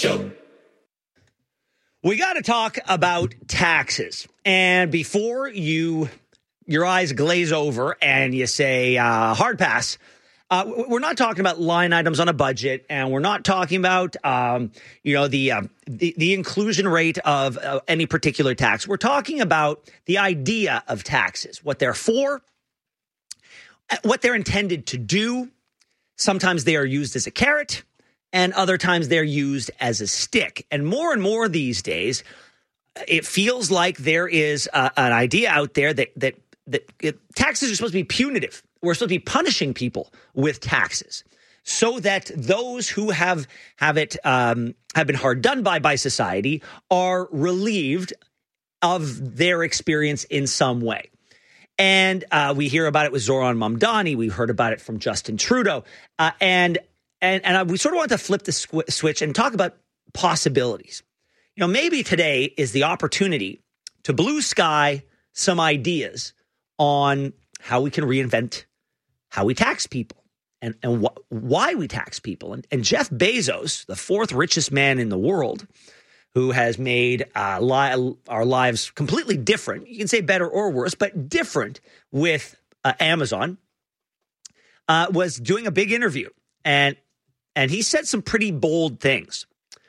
We got to talk about taxes. And before your eyes glaze over and you say hard pass, we're not talking about line items on a budget, and we're not talking about the inclusion rate of any particular tax. We're talking about the idea of taxes, what they're for, what they're intended to do. Sometimes they are used as a carrot, and other times they're used as a stick. And more these days, it feels like there is an idea out there that taxes are supposed to be punitive. We're supposed to be punishing people with taxes so that those who have been hard done by society are relieved of their experience in some way. And we hear about it with Zoran Mamdani. We heard about it from Justin Trudeau. And we sort of want to flip the switch and talk about possibilities. Maybe today is the opportunity to blue sky some ideas on how we can reinvent how we tax people and why we tax people. And Jeff Bezos, the fourth richest man in the world, who has made our lives completely different, you can say better or worse, but different with Amazon, was doing a big interview. And he said some pretty bold things,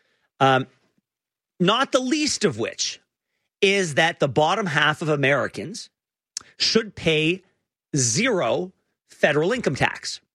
not the least of which is that the bottom half of Americans should pay zero federal income tax.